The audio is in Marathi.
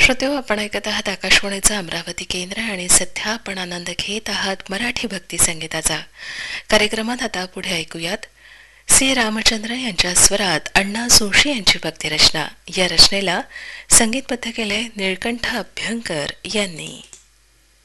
श्रोतेहो, आपण ऐकत आहात आकाशवाणीचं अमरावती केंद्र आणि सध्या आपण आनंद घेत आहात मराठी भक्ती संगीताचा. कार्यक्रमात आता पुढे ऐकूयात सी रामचंद्र यांच्या स्वरात अण्णा जोशी यांची भक्तिरचना. या रचनेला संगीतबद्ध केले निळकंठ अभ्यंकर यांनी.